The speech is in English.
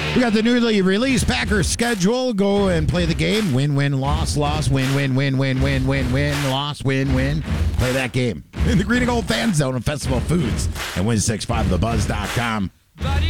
We got the newly released Packers schedule. Go and play the game. Win, win, loss, loss, win, win, win, win, win, win, win, loss, win, win. Play that game in the Green and Gold Fan Zone of Festival Foods and win65thebuzz.com.